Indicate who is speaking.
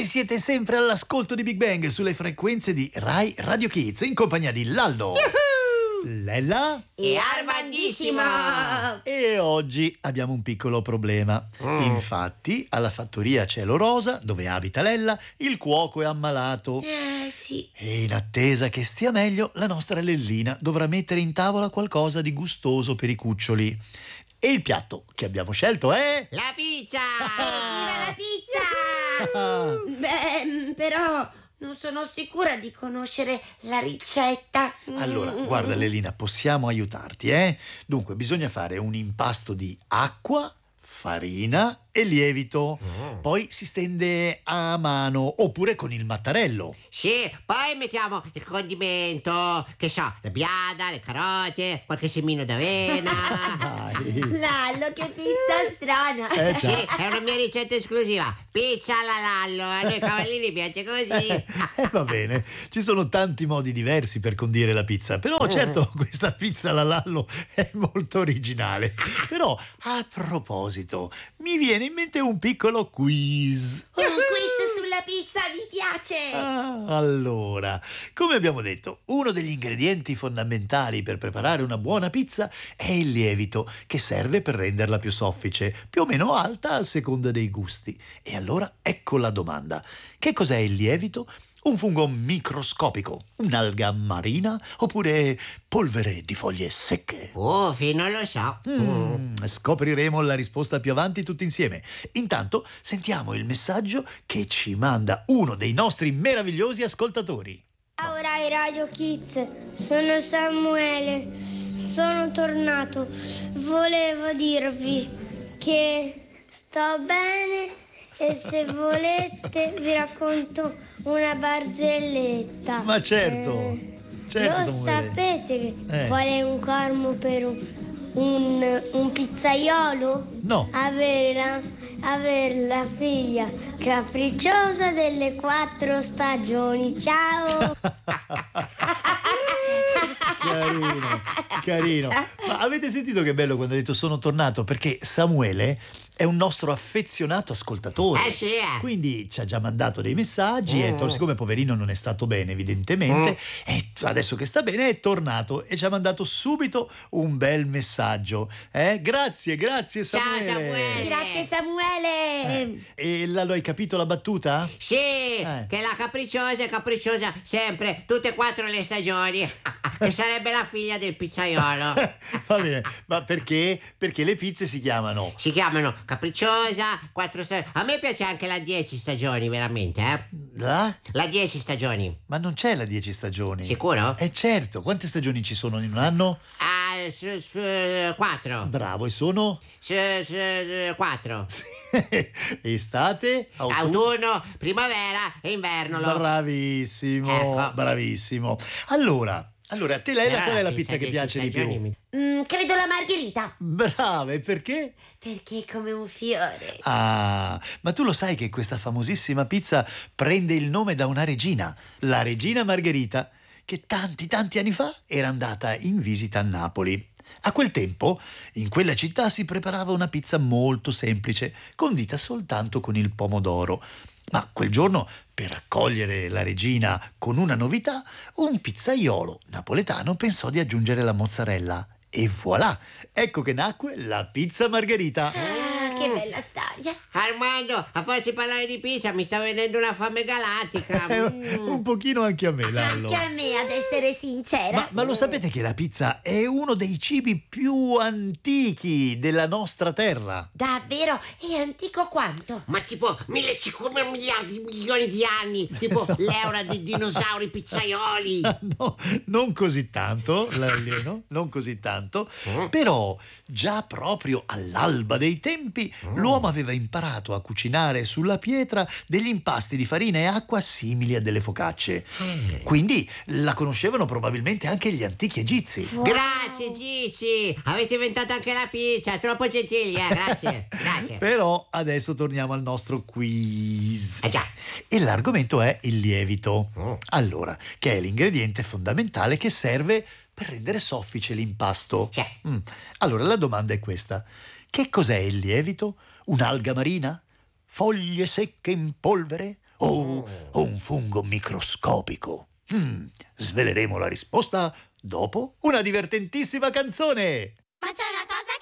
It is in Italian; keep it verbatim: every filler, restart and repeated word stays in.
Speaker 1: E siete sempre all'ascolto di Big Bang sulle frequenze di Rai Radio Kids in compagnia di Lallo, Lella
Speaker 2: e Armandissima.
Speaker 1: E oggi abbiamo un piccolo problema. Mm. Infatti, alla fattoria Cielo Rosa, dove abita Lella, il cuoco è ammalato.
Speaker 2: Eh, sì.
Speaker 1: E in attesa che stia meglio, la nostra Lellina dovrà mettere in tavola qualcosa di gustoso per i cuccioli. E il piatto che abbiamo scelto è...
Speaker 2: La pizza! Viva la pizza! Beh, però non sono sicura di conoscere la ricetta.
Speaker 1: Allora, guarda Lellina, possiamo aiutarti, eh? Dunque, bisogna fare un impasto di acqua, farina e lievito. Mm. Poi si stende a mano oppure con il mattarello.
Speaker 3: Sì, poi mettiamo il condimento, che so, la biada, le carote, qualche semino d'avena.
Speaker 1: Dai.
Speaker 2: Lallo, che pizza strana.
Speaker 1: Eh,
Speaker 3: sì, è una mia ricetta esclusiva. Pizza alla Lallo, a noi cavallini piace così.
Speaker 1: Eh, va bene, ci sono tanti modi diversi per condire la pizza, però certo questa pizza alla Lallo è molto originale. Però, a proposito, mi viene in mente un piccolo quiz.
Speaker 2: Un quiz sulla pizza mi piace.
Speaker 1: Ah, allora, come abbiamo detto, uno degli ingredienti fondamentali per preparare una buona pizza è il lievito, che serve per renderla più soffice, più o meno alta a seconda dei gusti. E allora ecco la domanda: che cos'è il lievito? Un fungo microscopico, un'alga marina oppure polvere di foglie secche?
Speaker 3: Oh, non lo so.
Speaker 1: Mm, scopriremo la risposta più avanti tutti insieme. Intanto sentiamo il messaggio che ci manda uno dei nostri meravigliosi ascoltatori.
Speaker 4: Ciao Rai Radio Kids, sono Samuele, sono tornato. Volevo dirvi che sto bene e se volete vi racconto una barzelletta.
Speaker 1: Ma certo,
Speaker 4: eh,
Speaker 1: certo
Speaker 4: Lo
Speaker 1: Samuele.
Speaker 4: sapete
Speaker 1: Eh.
Speaker 4: qual è un cormo per un, un, un pizzaiolo?
Speaker 1: No.
Speaker 4: Avere la, avere la figlia capricciosa delle quattro stagioni. Ciao!
Speaker 1: Carino, carino. Ma avete sentito che bello quando ha detto sono tornato? Perché Samuele è un nostro affezionato ascoltatore.
Speaker 3: Eh sì, eh.
Speaker 1: Quindi ci ha già mandato dei messaggi
Speaker 3: Mm.
Speaker 1: e to- siccome poverino non è stato bene evidentemente,
Speaker 3: Mm.
Speaker 1: e t- adesso che sta bene è tornato e ci ha mandato subito un bel messaggio. Eh? Grazie, grazie
Speaker 3: Ciao,
Speaker 1: Samuele.
Speaker 3: Samuele.
Speaker 2: Grazie Samuele.
Speaker 1: Eh, E la, lo hai capito la battuta?
Speaker 3: Sì,
Speaker 1: Eh.
Speaker 3: che la capricciosa è capricciosa sempre, tutte e quattro le stagioni. Che sarebbe la figlia del pizzaiolo.
Speaker 1: Va bene, ma perché? Perché le pizze si chiamano...
Speaker 3: Si chiamano capricciosa, quattro stagioni. A me piace anche la dieci stagioni, veramente, eh?
Speaker 1: La?
Speaker 3: La dieci stagioni.
Speaker 1: Ma non c'è la dieci stagioni.
Speaker 3: Sicuro?
Speaker 1: Eh certo, quante stagioni ci sono in un anno?
Speaker 3: Ah, su, su, quattro.
Speaker 1: Bravo, e sono?
Speaker 3: Su, su, quattro.
Speaker 1: Estate, autunno.
Speaker 3: Autunno, primavera e inverno. lo-
Speaker 1: Bravissimo,
Speaker 3: Ecco.
Speaker 1: bravissimo. Allora, allora, a te Lella,
Speaker 3: Però
Speaker 1: qual è la
Speaker 3: pizza
Speaker 1: pizza che
Speaker 3: dieci
Speaker 1: piace di
Speaker 3: stagioni
Speaker 1: più?
Speaker 3: mi-
Speaker 2: Mm, credo la margherita.
Speaker 1: Brava, e perché?
Speaker 2: Perché è come un fiore.
Speaker 1: Ah, ma tu lo sai che questa famosissima pizza prende il nome da una regina, la regina Margherita, che tanti tanti anni fa era andata in visita a Napoli. A quel tempo, in quella città si preparava una pizza molto semplice, condita soltanto con il pomodoro. Ma quel giorno, per accogliere la regina con una novità, un pizzaiolo napoletano pensò di aggiungere la mozzarella. E voilà! Ecco che nacque la pizza Margherita.
Speaker 2: Ah, che bella storia.
Speaker 3: Armando, a forza di parlare di pizza mi sta venendo una fame galattica.
Speaker 1: Eh,
Speaker 3: Mm.
Speaker 1: un pochino anche a me, Lallo.
Speaker 2: Anche a me, ad essere sincera.
Speaker 1: Ma, ma lo sapete che la pizza è uno dei cibi più antichi della nostra terra?
Speaker 2: Davvero? È antico quanto?
Speaker 3: Ma tipo millecinquecento miliardi, milioni di anni, tipo l'era dei dinosauri pizzaioli.
Speaker 1: No, non così tanto, l'alieno, non così tanto. Però già proprio all'alba dei tempi l'uomo aveva imparato a cucinare sulla pietra degli impasti di farina e acqua simili a delle focacce. Quindi la conoscevano probabilmente anche gli antichi egizi.
Speaker 2: Wow.
Speaker 3: Grazie Gigi, avete inventato anche la pizza, troppo gentili, eh, grazie, grazie.
Speaker 1: Però adesso torniamo al nostro quiz.
Speaker 3: Eh già.
Speaker 1: E l'argomento è il lievito.
Speaker 3: Mm.
Speaker 1: Allora, che è l'ingrediente fondamentale che serve per rendere soffice l'impasto.
Speaker 3: Sì.
Speaker 1: Mm. Allora, la domanda è questa. Che cos'è il lievito? Un'alga marina? Foglie secche in polvere? o, o un fungo microscopico? Hmm, sveleremo la risposta dopo una divertentissima canzone.